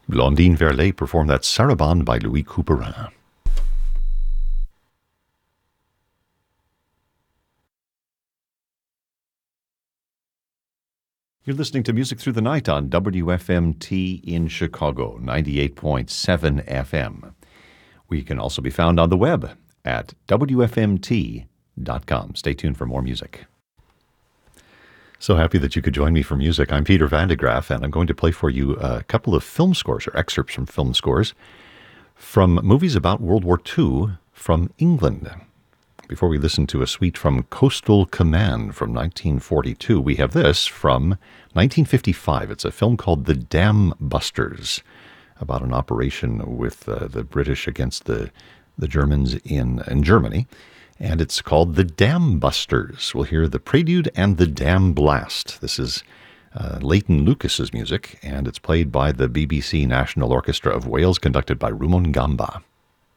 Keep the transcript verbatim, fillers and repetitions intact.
Blondine Verlet performed that Sarabande by Louis Couperin. You're listening to Music Through the Night on W F M T in Chicago, ninety-eight point seven F M. We can also be found on the web at W F M T dot com. Stay tuned for more music. So happy that you could join me for music. I'm Peter Van de Graaff, and I'm going to play for you a couple of film scores, or excerpts from film scores, from movies about World War Two from England. Before we listen to a suite from Coastal Command from nineteen forty-two, we have this from nineteen fifty-five. It's a film called The Dam Busters, about an operation with uh, the British against the, the Germans in, in Germany. And it's called The Dam Busters. We'll hear the Prelude and the Dam Blast. This is uh, Leighton Lucas's music, and it's played by the B B C National Orchestra of Wales, conducted by Rumon Gamba.